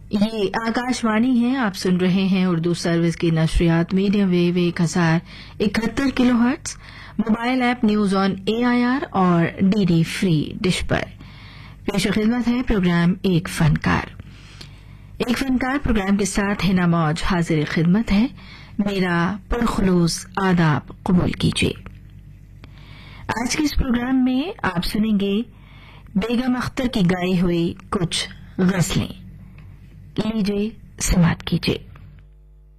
ये आकाशवाणी है। आप सुन रहे हैं उर्दू सर्विस की नशरियात medium wave 1071 kilohertz, mobile app news on AIR और DD फ्री डिश पर। पेश खिदमत है प्रोग्राम एक फनकार। एक फनकार प्रोग्राम के साथ हिना मौज हाजिर खिदमत है। मेरा पुरखुलूस आदाब कबूल कीजिए। आज के इस प्रोग्राम में आप सुनेंगे बेगम अख्तर की गाई हुई कुछ गज़लें। लीजिए समात कीजिए।